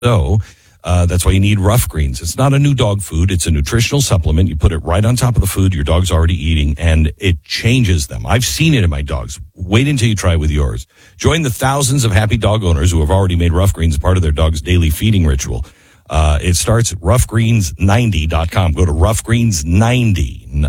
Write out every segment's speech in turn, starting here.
So that's why you need Rough Greens. It's not a new dog food. It's a nutritional supplement. You put it right on top of the food your dog's already eating, and it changes them. I've seen it in my dogs. Wait until you try it with yours. Join the thousands of happy dog owners who have already made Rough Greens part of their dog's daily feeding ritual. It starts at roughgreens90.com. Go to roughgreens90,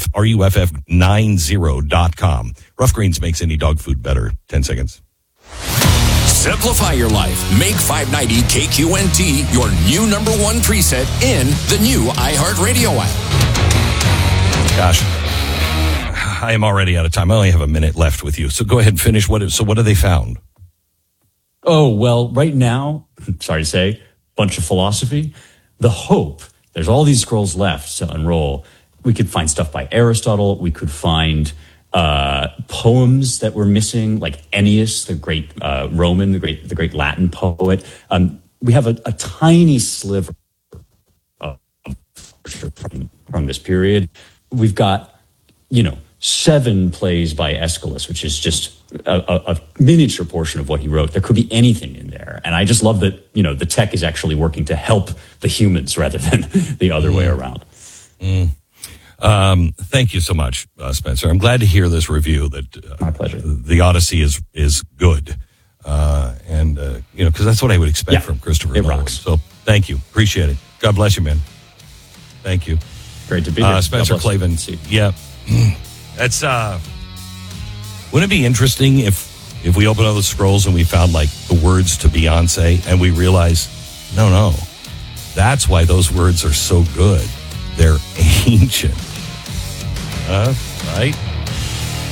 RUFF90.com. Rough Greens makes any dog food better. 10 seconds. Simplify your life. Make 590 KQNT your new number one preset in the new iHeartRadio app. Gosh, I am already out of time. I only have a minute left with you. So go ahead and finish. What have they found? Oh, well, right now, sorry to say, bunch of philosophy. The hope, there's all these scrolls left to unroll. We could find stuff by Aristotle. We could find poems that were missing, like Ennius, the great Roman, the great Latin poet. We have a tiny sliver of from this period. We've got, 7 plays by Aeschylus, which is just a miniature portion of what he wrote. There could be anything in there. And I just love that, the tech is actually working to help the humans rather than the other way around. Thank you so much, Spencer. I'm glad to hear this review that my pleasure. The Odyssey is good. Because that's what I would expect from Christopher Nolan. Rocks. So thank you. Appreciate it. God bless you, man. Thank you. Great to be here. Spencer Klavan. Yeah. That's, wouldn't it be interesting if we open all the scrolls and we found like the words to Beyonce and we realize, no, that's why those words are so good. They're ancient. Right?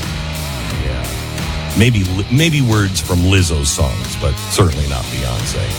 Yeah. Maybe words from Lizzo's songs, but certainly not Beyonce.